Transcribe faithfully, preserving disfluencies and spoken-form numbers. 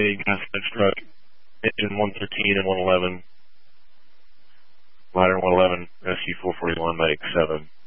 J gas next truck, engine one thirteen and one eleven, ladder one eleven, S U four forty-one, medic seven.